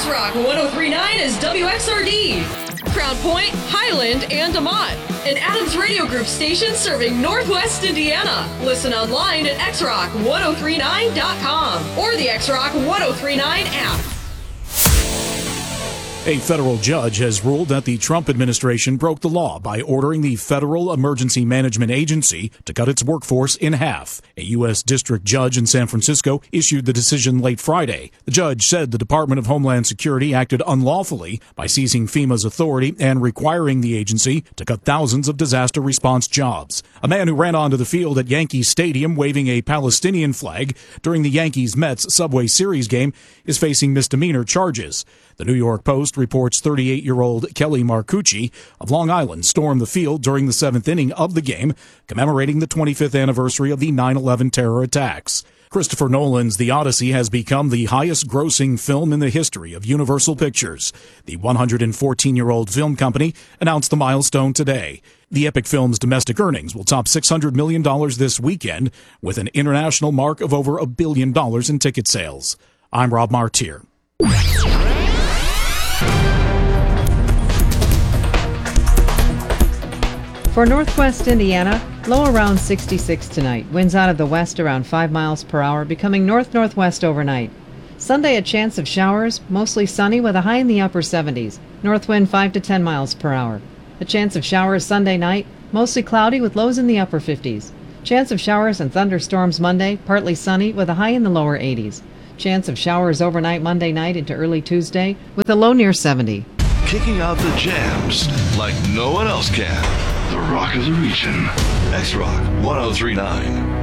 X-Rock 103.9 is WXRD. Crown Point, Highland, and DeMont. An Adams Radio Group station serving Northwest Indiana. Listen online at xrock1039.com or the X-Rock 1039 app. A federal judge has ruled that the Trump administration broke the law by ordering the Federal Emergency Management Agency to cut its workforce in half. A U.S. district judge in San Francisco issued the decision late Friday. The judge said the Department of Homeland Security acted unlawfully by seizing FEMA's authority and requiring the agency to cut thousands of disaster response jobs. A man who ran onto the field at Yankee Stadium waving a Palestinian flag during the Yankees-Mets Subway Series game is facing misdemeanor charges. The New York Post reports 38-year-old Kelly Marcucci of Long Island stormed the field during the seventh inning of the game, commemorating the 25th anniversary of the 9/11 terror attacks. Christopher Nolan's The Odyssey has become the highest-grossing film in the history of Universal Pictures. The 114-year-old film company announced the milestone today. The epic film's domestic earnings will top $600 million this weekend, with an international mark of over $1 billion in ticket sales. I'm Rob Martier. For Northwest Indiana, low around 66 tonight. Winds out of the west around 5 miles per hour, becoming north-northwest overnight. Sunday, a chance of showers, mostly sunny with a high in the upper 70s. North wind 5 to 10 miles per hour. A chance of showers Sunday night, mostly cloudy with lows in the upper 50s. Chance of showers and thunderstorms Monday, partly sunny with a high in the lower 80s. Chance of showers overnight Monday night into early Tuesday with a low near 70. Kicking out the jams like no one else can. The Rock of the Region. X-Rock 1039.